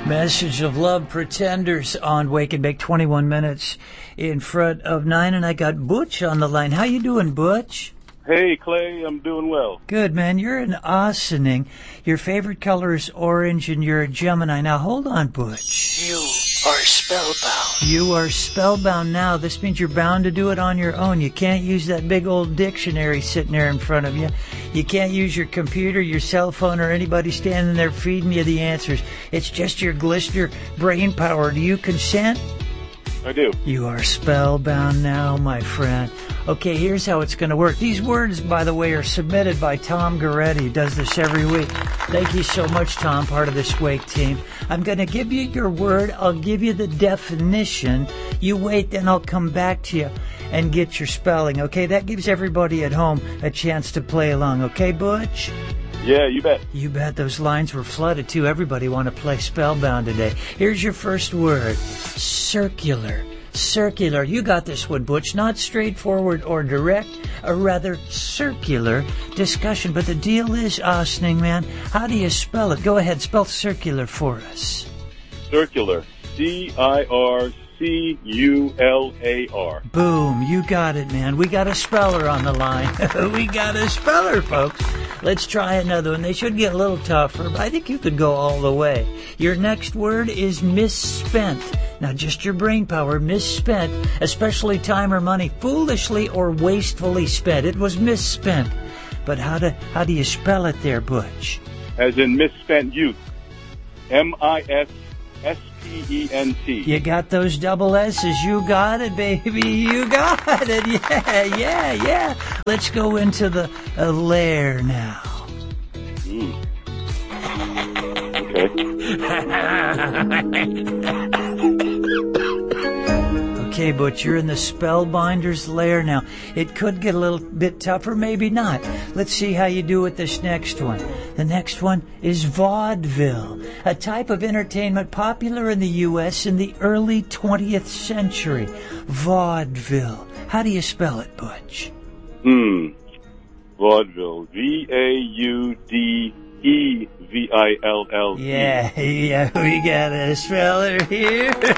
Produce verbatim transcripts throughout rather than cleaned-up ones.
Message of Love, Pretenders on Wake and Bake, twenty-one minutes in front of nine, and I got Butch on the line. How you doing, Butch? Hey, Clay, I'm doing well. Good, man. You're an Ossining. Your favorite color is orange, and you're a Gemini. Now, hold on, Butch. You are spellbound. You are spellbound now. This means you're bound to do it on your own. You can't use that big old dictionary sitting there in front of you. You can't use your computer, your cell phone, or anybody standing there feeding you the answers. It's just your glistener brain power. Do you consent? I do. You are spellbound now, my friend. Okay, here's how it's going to work. These words, by the way, are submitted by Tom Goretti, who does this every week. Thank you so much, Tom, part of this Wake team. I'm going to give you your word. I'll give you the definition. You wait, then I'll come back to you and get your spelling, okay? That gives everybody at home a chance to play along, okay, Butch? Yeah, you bet. You bet. Those lines were flooded, too. Everybody want to play Spellbound today. Here's your first word. Circular. Circular. You got this one, Butch. Not straightforward or direct, a rather circular discussion. But the deal is, Ossining, man, how do you spell it? Go ahead, spell circular for us. Circular. C I R C U L A R. Boom. You got it, man. We got a speller on the line. We got a speller, folks. Let's try another one. They should get a little tougher, but I think you could go all the way. Your next word is misspent. Now, just your brain power, misspent, especially time or money, foolishly or wastefully spent. It was misspent. But how do, how do you spell it there, Butch? As in misspent youth. M I S S P E N T. You got those double S's. You got it, baby. You got it. Yeah, yeah, yeah. Let's go into the uh, lair now. Mm. Okay. Okay, but you're in the Spellbinder's lair now. It could get a little bit tougher, maybe not. Let's see how you do with this next one. The next one is vaudeville, a type of entertainment popular in the U S in the early twentieth century. Vaudeville. How do you spell it, Butch? Hmm. Vaudeville. V A U D E V I L L E. Yeah, yeah, we got a speller here. uh,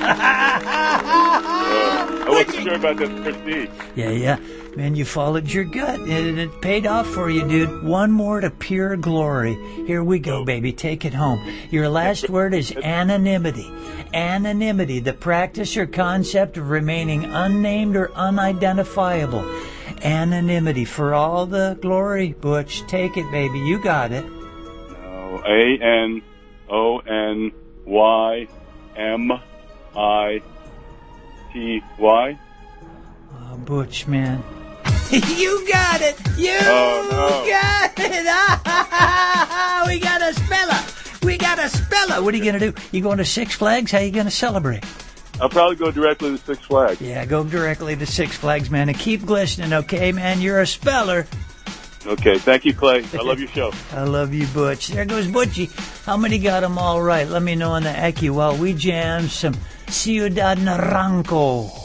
I wasn't sure about that prestige. Yeah, yeah. Man, you followed your gut, and it paid off for you, dude. One more to pure glory. Here we go, baby. Take it home. Your last word is anonymity. Anonymity, the practice or concept of remaining unnamed or unidentifiable. Anonymity. For all the glory, Butch. Take it, baby. You got it. No, A N O N Y M I T Y. Oh, Butch, man. You got it! You oh, no. got it! Ah, we got a speller! We got a speller! What are you going to do? You going to Six Flags? How are you going to celebrate? I'll probably go directly to Six Flags. Yeah, go directly to Six Flags, man, and keep glistening, okay, man? You're a speller. Okay, thank you, Clay. I love your show. I love you, Butch. There goes Butchie. How many got them all right? Let me know on the Eki while we jam some Ciudad Naranjo.